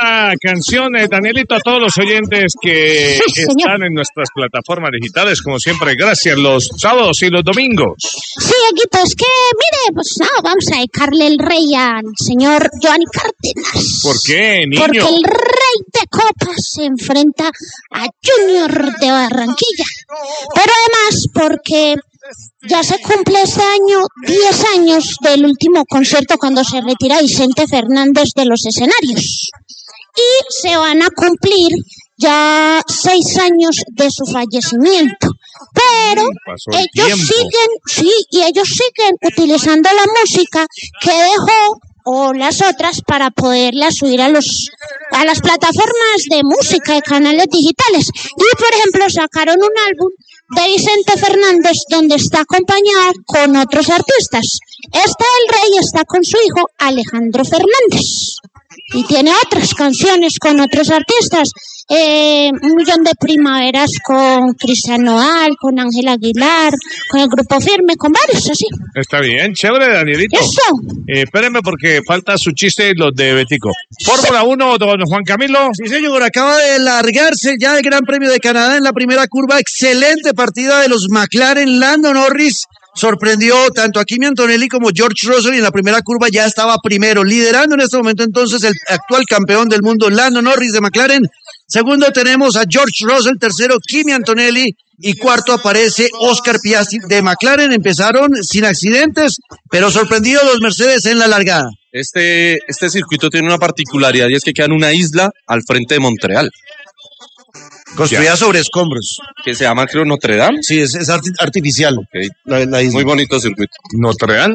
esta canción, Danielito, a todos los oyentes que están en nuestras plataformas digitales, como siempre, gracias, los sábados y los domingos. Sí, Eguito, es que, mire, pues no, vamos a dedicarle el rey al señor Giovanni Cárdenas. ¿Por qué, niño? Porque el rey de copas se enfrenta a Junior de Barranquilla. Pero además porque ya se cumple este año 10 años del último concierto cuando se retira Vicente Fernández de los escenarios. Y se van a cumplir ya 6 años de su fallecimiento. Pero ellos siguen utilizando la música que dejó o las otras para poderlas subir a las plataformas de música de canales digitales. Y por ejemplo sacaron un álbum de Vicente Fernández donde está acompañado con otros artistas. El rey está con su hijo Alejandro Fernández y tiene otras canciones con otros artistas. Un millón de primaveras con Cristian Nodal, con Ángel Aguilar, con el Grupo Firme, con varios así. Está bien, chévere, Danielito. Eso. Espérenme porque falta su chiste y los de Betico. Fórmula 1, don Juan Camilo. Sí, señor, acaba de largarse ya el Gran Premio de Canadá en la primera curva. Excelente partida de los McLaren. Lando Norris sorprendió tanto a Kimi Antonelli como George Russell y en la primera curva ya estaba primero, liderando en este momento entonces el actual campeón del mundo, Lando Norris de McLaren. Segundo tenemos a George Russell, tercero Kimi Antonelli y cuarto aparece Oscar Piastri de McLaren. Empezaron sin accidentes, pero sorprendidos los Mercedes en la largada. Este circuito tiene una particularidad y es que queda en una isla al frente de Montreal. Construida sobre escombros. Que se llama, creo, Notre Dame. Sí, es artificial. Okay. La isla. Muy bonito circuito. ¿Notre Dame?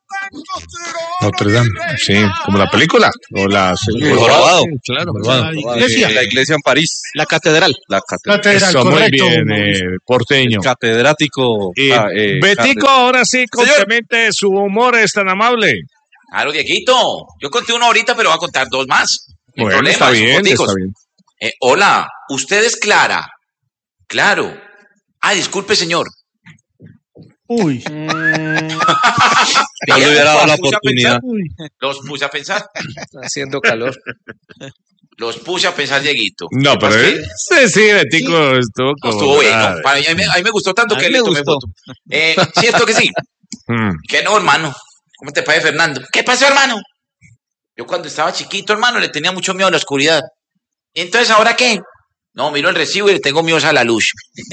Notre Dame, sí, como la película. O la... Jorobado. Claro. La iglesia en París. La catedral. Eso, correcto, muy bien, porteño. El catedrático. Betico, ahora sí, complemente su humor, es tan amable. Claro, Dieguito. Yo conté uno ahorita, pero voy a contar dos más. Bueno, está bien. Hola, ¿usted es Clara? Claro. Disculpe, señor. Uy. No le hubiera dado la oportunidad. Los puse a pensar. Está haciendo calor. Los puse a pensar, Dieguito. No, pero sí, Betico estuvo como... Estuvo bien. A mí me gustó tanto que le tomé foto. ¿Cierto que sí? Que no, hermano. ¿Cómo te parece, Fernando? ¿Qué pasó, hermano? Yo cuando estaba chiquito, hermano, le tenía mucho miedo a la oscuridad. ¿Y entonces ahora qué? No, miro el recibo y le tengo miedo a la luz.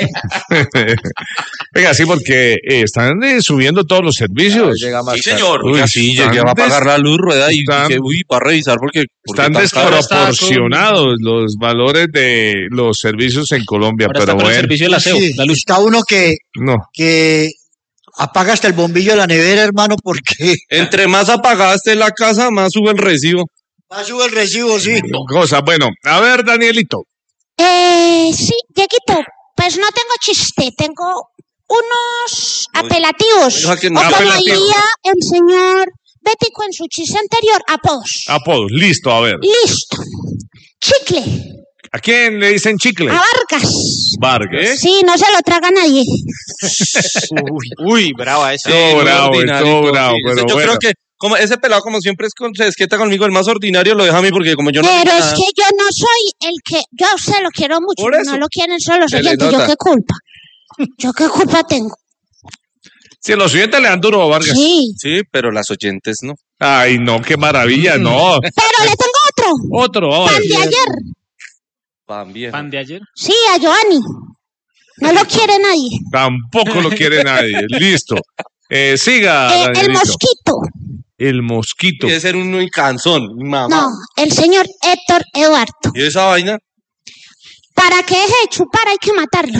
Venga, sí, porque están subiendo todos los servicios. Sí, señor. Sí, llegué a pagar la luz, rueda, y dije, para revisar porque están desproporcionados los valores de los servicios en Colombia. Ahora pero está con el servicio de la SEO, la luz. Está uno que apaga hasta el bombillo de la nevera, hermano, porque... Entre más apagada esté la casa, más sube el recibo. Más sube el recibo, sí. Cosa, bueno, a ver, Danielito. Sí, Dieguito, pues no tengo chiste, tengo unos apelativos. O como diría el señor Betico en su chiste anterior, apodos. Apodos, listo, a ver. Listo. Chicle. ¿A quién le dicen chicle? A Vargas. Vargas. Sí, no se lo traga nadie. Uy, brava esa. Todo bravo. Pero yo creo que como ese pelado, como siempre se desquieta conmigo, el más ordinario lo deja a mí porque como yo no... Pero es que yo no soy el que... Yo a usted lo quiero mucho, no lo quieren solo los oyentes. ¿Yo qué culpa? ¿Yo qué culpa tengo? Si los oyentes le dan duro a Vargas. Sí, pero las oyentes no. Ay, no, qué maravilla, no. Pero le tengo otro. Pan de ayer. ¿Pan de ayer? Sí, a Giovanni. No lo quiere nadie. Tampoco lo quiere nadie. Listo. Siga. El mosquito. El mosquito. Quiere ser un canzón, mamá. No, el señor Héctor Eduardo. ¿Y esa vaina? Para que deje de chupar hay que matarlo.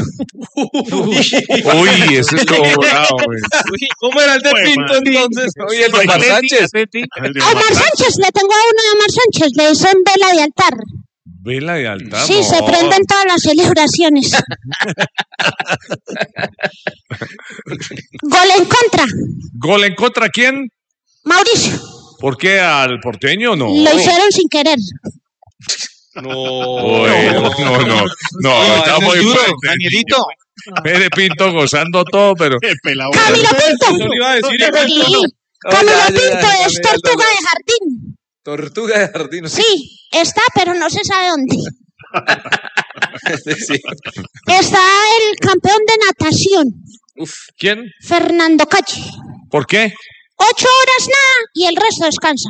Uy, eso es como bravo. ¿Cómo era el de Pinto entonces? Oye, el de Omar Sánchez. Omar Sánchez, le tengo a uno de Omar Sánchez, le dicen vela de altar. ¿Vela de altar? Sí, se prenden todas las celebraciones. Gol en contra. ¿Gol en contra quién? Mauricio. ¿Por qué al porteño no? Lo hicieron sin querer. No, está muy fuerte. Danielito. Pere Pinto gozando todo, pero... Camilo Pinto. Yo le iba a decir. Camilo Pinto es tortuga de jardín. Tortuga de jardín. Sí, está, pero no se sabe dónde. Sí. Está el campeón de natación, ¿Quién? Fernando Calle. ¿Por qué? 8 horas nada y el resto descansa.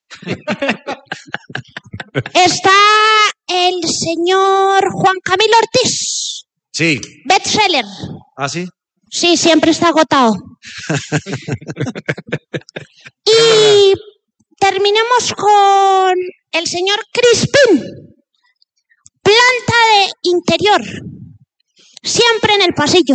Está el señor Juan Camilo Ortiz, Sí. bestseller. ¿Ah, sí? Sí, siempre está agotado. Y terminemos con el señor Crispín, planta de interior, siempre en el pasillo.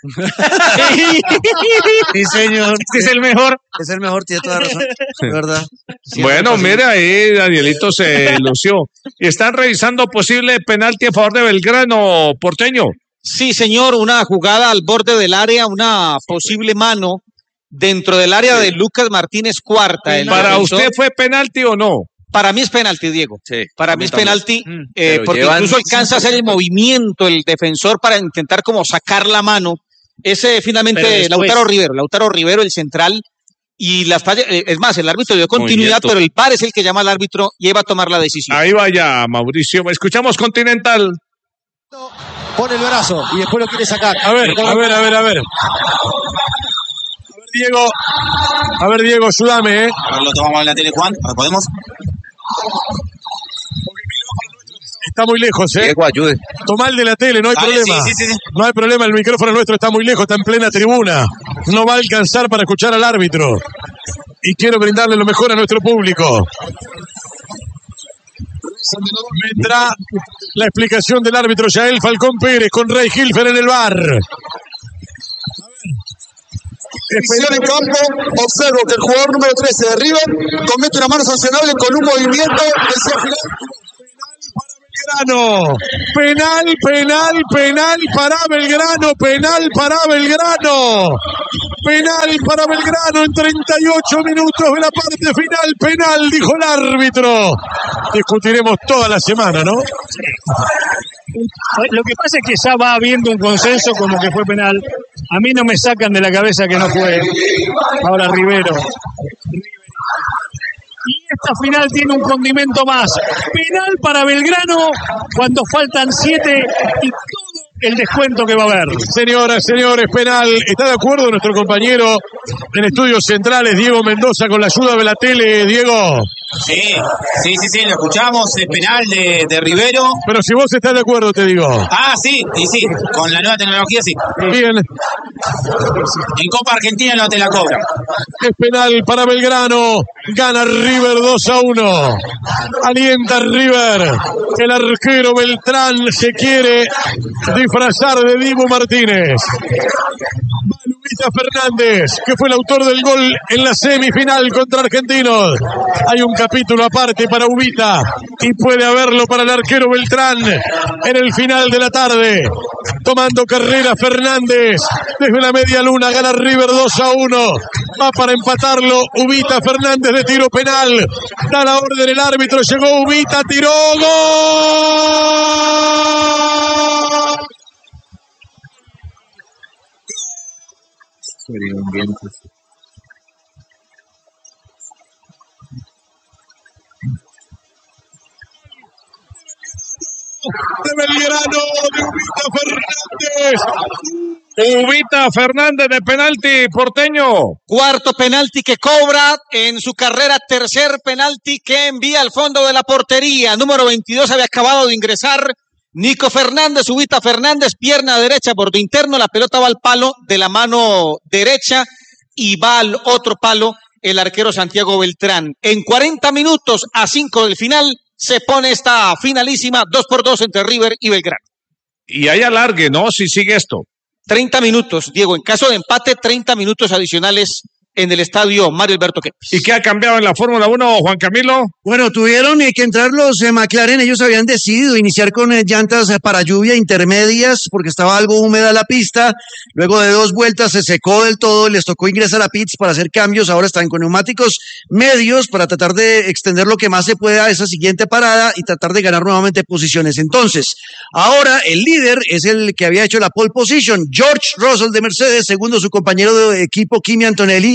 Sí, señor. Es el mejor. Es el mejor, tiene toda razón. De verdad. Siempre Bueno, posible. mira ahí, Danielito se lució. Y están revisando posible penalti a favor de Belgrano, Porteño. Sí, señor, una jugada al borde del área, una posible mano dentro del área de Lucas Martínez Cuarta. el ¿Para defensor. usted fue penalti o no? Para mí es penalti, Diego. Sí, Para mí es penalti, Pero porque llevan incluso alcanza a hacer el movimiento el defensor para intentar como sacar la mano. Ese finalmente Pero después- Lautaro Rivero, el central, y las fallas, es más, el árbitro dio continuidad, Movimiento. pero el VAR es el que llama al árbitro y él va a tomar la decisión. Ahí vaya, Mauricio. Escuchamos Continental. Pone el brazo y después lo quiere sacar. A ver. A ver, Diego, ayúdame, Lo tomamos en la tele, Juan. ¿Podemos? Está muy lejos, Diego, ayude. Toma el de la tele, no hay Dale, problema. sí. No hay problema, el micrófono nuestro está muy lejos, está en plena tribuna. No va a alcanzar para escuchar al árbitro. Y quiero brindarle lo mejor a nuestro público. Vendrá la explicación del árbitro Yael Falcón Pérez con Ray Hilfer en el bar. Expedición en campo, observo que el jugador número 13 de River comete una mano sancionable con un movimiento hacia el final. Belgrano. Penal para Belgrano. Penal para Belgrano en 38 minutos de la parte final. Penal, dijo el árbitro. Discutiremos toda la semana, ¿no? Lo que pasa es que ya va habiendo un consenso como que fue penal. A mí no me sacan de la cabeza que no fue. Ahora Rivero. Y esta final tiene un condimento más. Penal para Belgrano cuando faltan 7 y todo el descuento que va a haber. Señoras, señores, penal. ¿Está de acuerdo nuestro compañero en Estudios Centrales, Diego Mendoza, con la ayuda de la tele, Diego? Sí, lo escuchamos. Es penal de Rivero. Pero si vos estás de acuerdo, te digo. Ah, sí. Con la nueva tecnología, sí. Bien, En Copa Argentina no te la cobran. es penal para Belgrano. Gana River 2-1. Alienta River. El arquero Beltrán se quiere disfrazar de Dibu Martínez. Ubita Fernández, que fue el autor del gol en la semifinal contra Argentinos. Hay un capítulo aparte para Ubita y puede haberlo para el arquero Beltrán en el final de la tarde. Tomando carrera Fernández desde la media luna, gana River 2-1. Va para empatarlo Ubita Fernández de tiro penal. Da la orden el árbitro, llegó Ubita, tiró, ¡gol! De Belgrano, de Ubita Fernández. Ubita Fernández de penalti, Porteño. Cuarto penalti que cobra en su carrera, tercer penalti que envía al fondo de la portería. Número 22 había acabado de ingresar Nico Fernández, Ubita Fernández, pierna derecha, borde interno, la pelota va al palo de la mano derecha y va al otro palo el arquero Santiago Beltrán. En 40 minutos a 5 del final se pone esta finalísima 2-2 entre River y Belgrano. Y hay alargue, ¿no? Si sigue esto. 30 minutos, Diego, en caso de empate, 30 minutos adicionales en el estadio Mario Alberto Kempes. ¿Y qué ha cambiado en la Fórmula 1, Juan Camilo? Bueno, tuvieron que entrar los McLaren. Ellos habían decidido iniciar con llantas para lluvia intermedias porque estaba algo húmeda la pista. Luego de 2 vueltas se secó del todo y les tocó ingresar a pits para hacer cambios. Ahora están con neumáticos medios para tratar de extender lo que más se pueda a esa siguiente parada y tratar de ganar nuevamente posiciones. Entonces, ahora el líder es el que había hecho la pole position, George Russell de Mercedes, segundo su compañero de equipo Kimi Antonelli,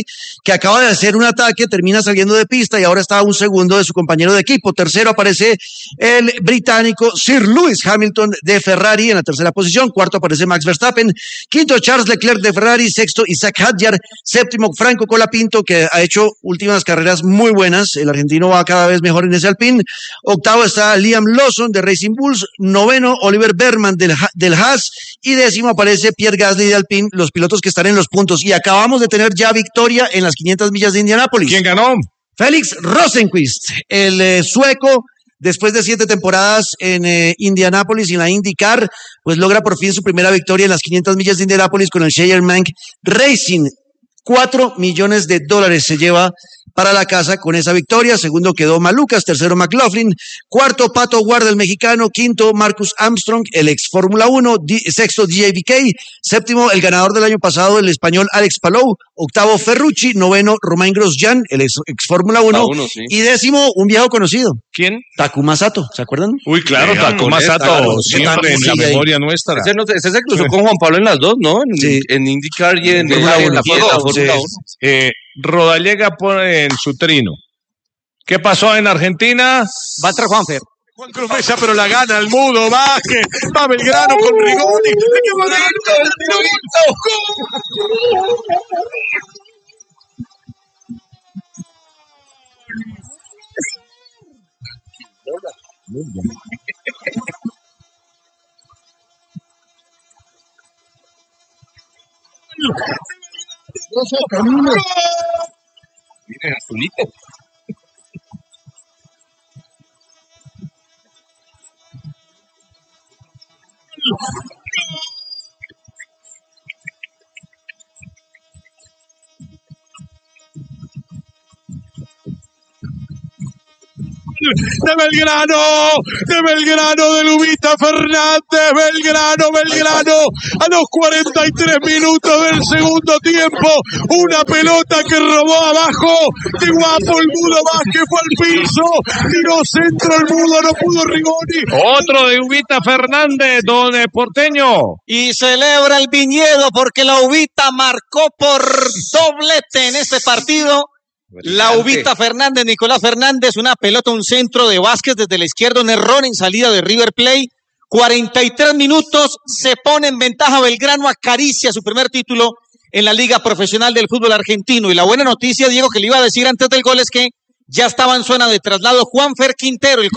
que acaba de hacer un ataque, termina saliendo de pista y ahora está a un segundo de su compañero de equipo. Tercero aparece el británico Sir Lewis Hamilton de Ferrari en la tercera posición. Cuarto aparece Max Verstappen. Quinto, Charles Leclerc de Ferrari. Sexto, Isaac Hadjar. Séptimo, Franco Colapinto, que ha hecho últimas carreras muy buenas. El argentino va cada vez mejor en ese Alpine. Octavo está Liam Lawson de Racing Bulls. Noveno, Oliver Berman del Haas. Y décimo aparece Pierre Gasly de Alpine, los pilotos que están en los puntos. Y acabamos de tener ya victoria en las 500 millas de Indianápolis. ¿Quién ganó? Félix Rosenqvist, el sueco, después de 7 temporadas en Indianápolis y en la IndyCar, pues logra por fin su primera victoria en las 500 millas de Indianápolis con el Scheyermank Racing. $4 millones se lleva para la casa con esa victoria. Segundo quedó Malucas, tercero McLaughlin, cuarto Pato Ward, el mexicano, quinto Marcus Armstrong, el ex Fórmula 1, sexto DJBK, séptimo el ganador del año pasado, el español Alex Palou, octavo Ferrucci, noveno Romain Grosjean, el ex Fórmula 1, sí. Y décimo un viejo conocido. ¿Quién? Takuma Sato, ¿se acuerdan? Uy, claro, Takuma Sato, siempre en la memoria nuestra. Ese se cruzó con Juan Pablo en las dos, ¿no? En IndyCar y en Fórmula 1. la Fórmula 1. Rodallega pone en su trino. ¿Qué pasó en Argentina? Va a entrar Juanfer. Juan Cruz Mesa, pero la gana el Mudo Vázquez. Va Belgrano con Rigoni. Miren, azulito. de Belgrano, de Lubita Fernández, Belgrano, a los 43 minutos del segundo tiempo, una pelota que robó abajo, qué guapo el Mudo Vázquez, fue al piso, tiró centro el Mudo, no pudo Rigoni. Otro de Lubita Fernández, don Porteño. Y celebra el viñedo porque la Ubita marcó por doblete en este partido. La Ubita Fernández, Nicolás Fernández, una pelota, un centro de Vázquez desde la izquierda, un error en salida de River Plate. 43 minutos, se pone en ventaja Belgrano, acaricia su primer título en la Liga Profesional del Fútbol Argentino. Y la buena noticia, Diego, que le iba a decir antes del gol es que ya estaba en zona de traslado Juanfer Quintero, el